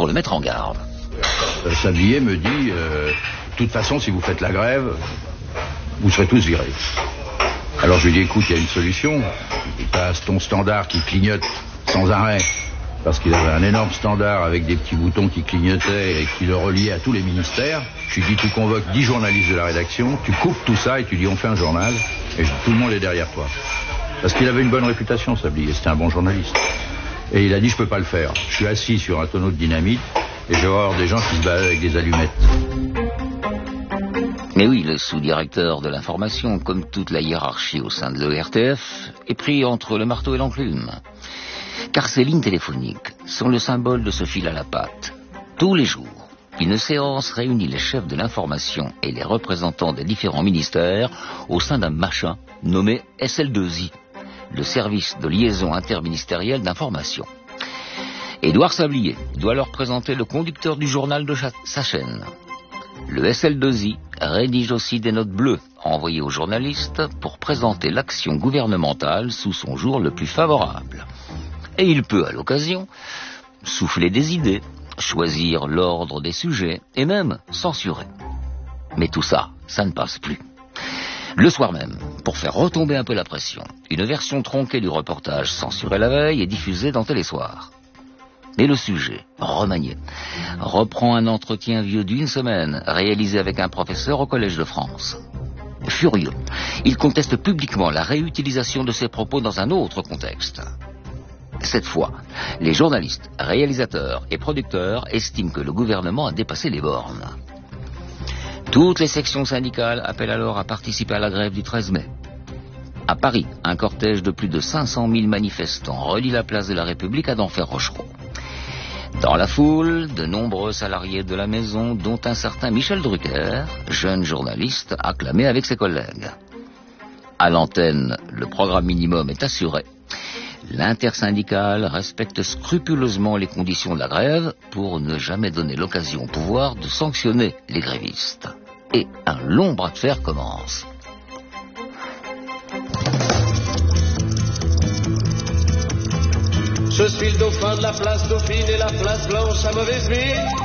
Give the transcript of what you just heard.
pour le mettre en garde. Sablier me dit, de toute façon, si vous faites la grève, vous serez tous virés. Alors je lui dis, écoute, il y a une solution. T'as ton standard qui clignote sans arrêt, parce qu'il avait un énorme standard avec des petits boutons qui clignotaient et qui le reliaient à tous les ministères. Je lui dis, tu convoques 10 journalistes de la rédaction, tu coupes tout ça et tu dis, on fait un journal, et tout le monde est derrière toi. Parce qu'il avait une bonne réputation, Sablier, c'était un bon journaliste. Et il a dit, je peux pas le faire. Je suis assis sur un tonneau de dynamite et je vais voir des gens qui se baladent avec des allumettes. Mais oui, le sous-directeur de l'information, comme toute la hiérarchie au sein de l'ORTF, est pris entre le marteau et l'enclume. Car ces lignes téléphoniques sont le symbole de ce fil à la patte. Tous les jours, une séance réunit les chefs de l'information et les représentants des différents ministères au sein d'un machin nommé SL2I, le service de liaison interministérielle d'information. Édouard Sablier doit leur présenter le conducteur du journal de sa chaîne. Le SL2I rédige aussi des notes bleues envoyées aux journalistes pour présenter l'action gouvernementale sous son jour le plus favorable. Et il peut, à l'occasion, souffler des idées, choisir l'ordre des sujets et même censurer. Mais tout ça, ça ne passe plus. Le soir même, pour faire retomber un peu la pression, une version tronquée du reportage censuré la veille est diffusée dans Télésoir. Mais le sujet, remanié, reprend un entretien vieux d'une semaine, réalisé avec un professeur au Collège de France. Furieux, il conteste publiquement la réutilisation de ses propos dans un autre contexte. Cette fois, les journalistes, réalisateurs et producteurs estiment que le gouvernement a dépassé les bornes. Toutes les sections syndicales appellent alors à participer à la grève du 13 mai. À Paris, un cortège de plus de 500 000 manifestants relie la place de la République à Denfert-Rochereau. Dans la foule, de nombreux salariés de la maison, dont un certain Michel Drucker, jeune journaliste, acclamé avec ses collègues. À l'antenne, le programme minimum est assuré. L'intersyndicale respecte scrupuleusement les conditions de la grève pour ne jamais donner l'occasion au pouvoir de sanctionner les grévistes. Et un long bras de fer commence. Je suis le dauphin de la place Dauphine et la place Blanche à mauvaise mine.